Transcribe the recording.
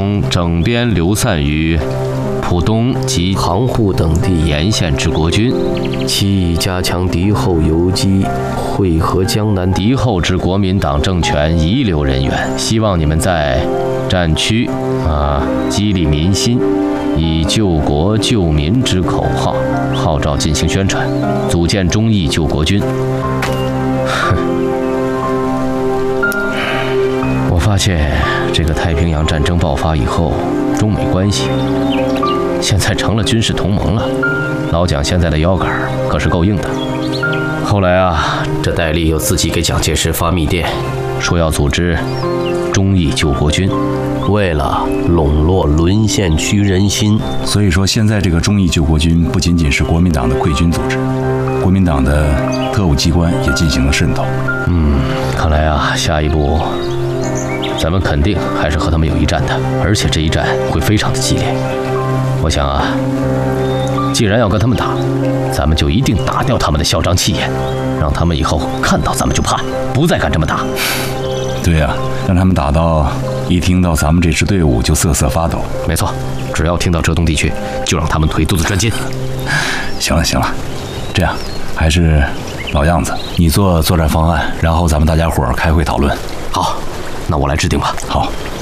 将整编流散于浦东及杭沪等地沿线之国军， 其意加强敌后游击，会合江南敌后之国民党政权遗留人员。希望你们在战区激励民心，以救国救民之口号召进行宣传，组建忠义救国军。我发现这个太平洋战争爆发以后，中美关系现在成了军事同盟了。老蒋现在的腰杆可是够硬的。后来这戴笠又自己给蒋介石发密电，说要组织忠义救国军，为了笼络沦陷区人心。 所以说，现在这个忠义救国军不仅仅是国民党的溃军组织，国民党的特务机关也进行了渗透。 看来下一步咱们肯定还是和他们有一战的，而且这一战会非常的激烈。我想既然要跟他们打，咱们就一定打掉他们的嚣张气焰，让他们以后看到咱们就怕，不再敢这么打。 对呀，让他们打到一听到咱们这支队伍就瑟瑟发抖。 没错，只要听到浙东地区，就让他们腿肚子钻筋。 行了，这样还是老样子，你做作战方案，然后咱们大家伙儿开会讨论。 好，那我来制定吧。 好。